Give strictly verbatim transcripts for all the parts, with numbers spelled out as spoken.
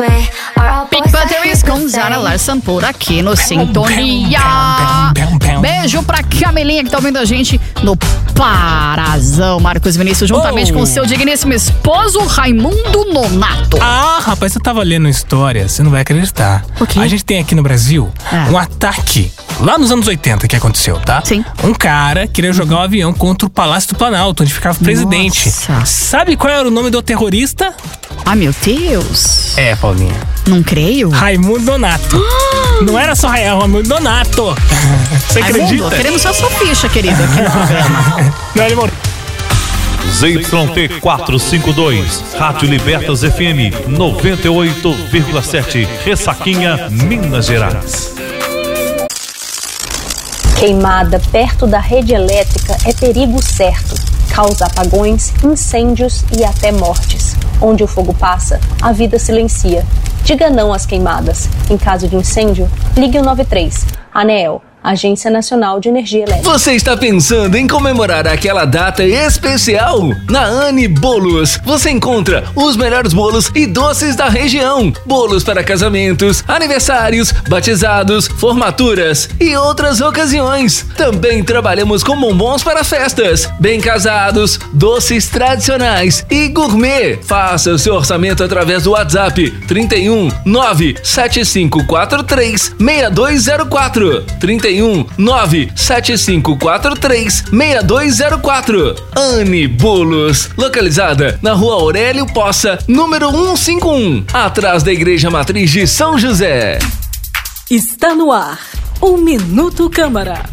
Big Batteries com Zara Larsson por aqui no Sintonia. Beijo pra Camilinha que tá ouvindo a gente no Parazão. Marcos Vinícius, juntamente oh. com seu digníssimo esposo Raimundo Nonato. Ah, rapaz, eu tava lendo história, você não vai acreditar. O quê? A gente tem aqui no Brasil é. um ataque lá nos anos oitenta que aconteceu, tá? Sim. Um cara queria jogar um avião contra o Palácio do Planalto, onde ficava o presidente. Nossa. Sabe qual era o nome do terrorista? Ah, meu Deus. É, Paulinha. Não creio. Raimundo Nonato. Não era só Raimundo Nonato. Você Raimundo, acredita? queremos só sua ficha, querido, aqui no programa. Não, ele morreu. Z Y T quatrocentos e cinquenta e dois, Rádio Libertas F M noventa e oito vírgula sete, Ressaquinha, Minas Gerais. Queimada perto da rede elétrica é perigo certo. Causa apagões, incêndios e até mortes. Onde o fogo passa, a vida silencia. Diga não às queimadas. Em caso de incêndio, ligue o nove três. ANEEL, Agência Nacional de Energia Elétrica. Você está pensando em comemorar aquela data especial? Na Anne Bolos, você encontra os melhores bolos e doces da região. Bolos para casamentos, aniversários, batizados, formaturas e outras ocasiões. Também trabalhamos com bombons para festas, bem casados, doces tradicionais e gourmet. Faça o seu orçamento através do WhatsApp trinta e um, nove sete cinco quatro três, seis dois zero quatro. trinta e um, nove sete cinco quatro três, seis dois zero quatro. Anne Bolos, localizada na Rua Aurélio Poça, número cento e cinquenta e um, atrás da Igreja Matriz de São José. Está no ar o Minuto Câmara.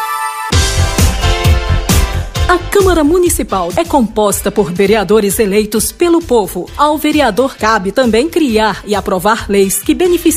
A Câmara Municipal é composta por vereadores eleitos pelo povo. Ao vereador cabe também criar e aprovar leis que beneficiam